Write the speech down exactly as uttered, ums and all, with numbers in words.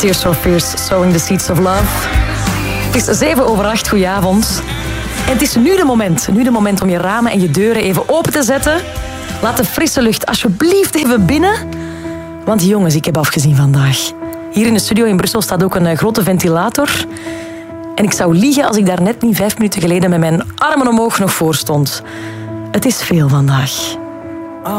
Tears for Fears, Sowing the Seeds of Love. Het is zeven over acht, goedenavond. En het is nu de moment, nu de moment om je ramen en je deuren even open te zetten. Laat de frisse lucht alsjeblieft even binnen. Want jongens, ik heb afgezien vandaag. Hier in de studio in Brussel staat ook een grote ventilator. En ik zou liegen als ik daar net niet vijf minuten geleden met mijn armen omhoog nog voor stond. Het is veel vandaag.